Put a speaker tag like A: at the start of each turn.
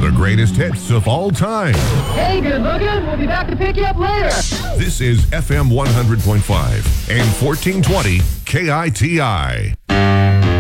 A: The greatest hits of all time.
B: Hey, good looking. We'll be back to pick you up later.
A: This is FM 100.5 and 1420 KITI.